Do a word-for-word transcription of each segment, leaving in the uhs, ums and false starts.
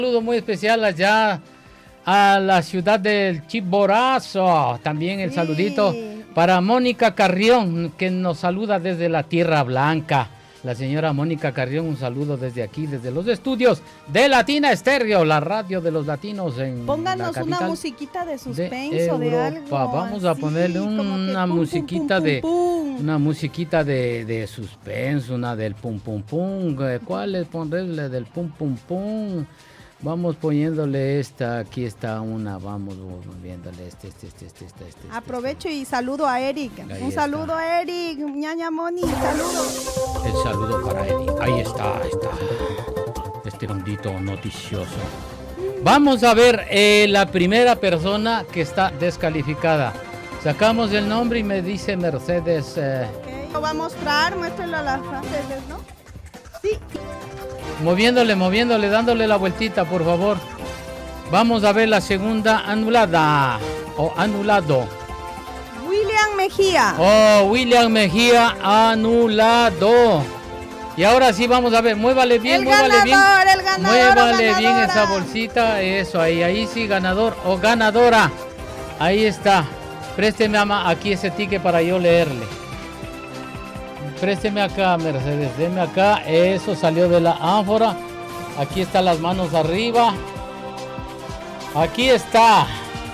saludo muy especial allá a la ciudad del Chimborazo. También el sí. saludito para Mónica Carrión, que nos saluda desde la Tierra Blanca. La señora Mónica Carrión, un saludo desde aquí, desde los estudios de Latina Estéreo, la radio de los latinos en Pónganos la una musiquita de suspenso, de, de algo. Vamos así, a ponerle una pum, musiquita pum, pum, de pum, pum. una musiquita de, de suspenso, una del pum pum pum. ¿Cuál es ponerle del pum pum pum? Vamos poniéndole esta, aquí está una, vamos viéndole este, este, este, este, este, este. Aprovecho este. y saludo a Eric. Ahí un está. saludo a Eric, ñaña Moni, saludo. El saludo para Eric, ahí está, ahí está. Este rondito noticioso. Vamos a ver eh, la primera persona que está descalificada. Sacamos el nombre y me dice Mercedes. Eh... Okay. Lo va a mostrar, muéstralo a las Mercedes, ¿no? Sí. Moviéndole, moviéndole, dándole la vueltita, por favor. Vamos a ver la segunda anulada o anulado. William Mejía. Oh, William Mejía anulado. Y ahora sí vamos a ver, muévale bien, el muévale ganador, bien. El ganador, muévale bien esa bolsita, eso, ahí, ahí sí, ganador o ganadora. Ahí está. Présteme aquí ese ticket para yo leerle. Présteme acá, Mercedes, deme acá, eso salió de la ánfora, aquí están las manos arriba, aquí está,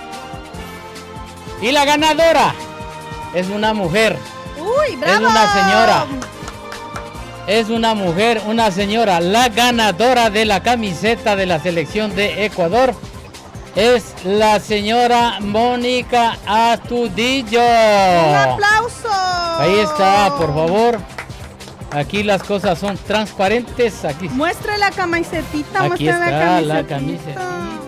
y la ganadora es una mujer, Uy, bravo. es una señora, es una mujer, una señora, la ganadora de la camiseta de la selección de Ecuador es la señora Mónica Astudillo. Un aplauso. Ahí está, por favor. Aquí las cosas son transparentes. Aquí. Muestre la camisetita. Aquí muestre está la camisetita. la camiseta.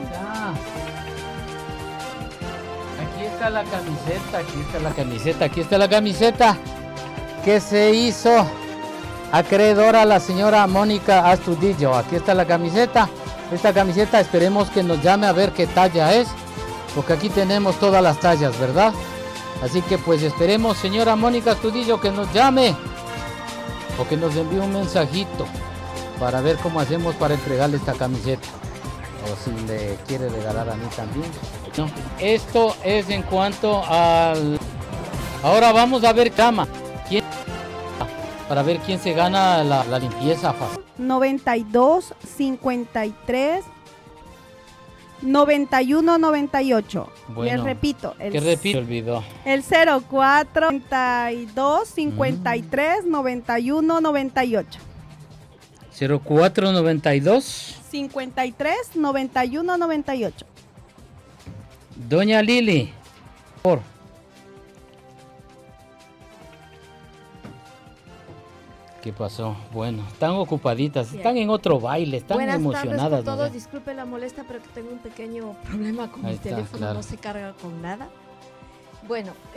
Aquí está la camiseta. Aquí está la camiseta. Aquí está la camiseta que se hizo acreedora a la señora Mónica Astudillo. Aquí está la camiseta. Esta camiseta esperemos que nos llame a ver qué talla es, porque aquí tenemos todas las tallas, ¿verdad? Así que pues esperemos, señora Mónica Astudillo, que nos llame o que nos envíe un mensajito para ver cómo hacemos para entregarle esta camiseta, o si le quiere regalar a mí también. No, esto es en cuanto al... Ahora vamos a ver cama. ¿Quién? Para ver quién se gana la, la limpieza fácil. noventa y dos, cincuenta y tres, noventa y uno, noventa y ocho. Bueno, les repito. El, ¿qué repito? Olvidó. El cero cuatro, noventa y dos, cincuenta y tres, mm. noventa y uno, noventa y ocho. cero cuatro, noventa y dos. cincuenta y tres, noventa y uno, noventa y ocho. Doña Lili, por favor. ¿Qué pasó? Bueno, están ocupaditas, Bien. están en otro baile, están Buenas emocionadas. Buenas tardes a todos, ¿no? Disculpe la molesta, pero que tengo un pequeño problema con Ahí mi está, teléfono, claro. no se carga con nada. Bueno.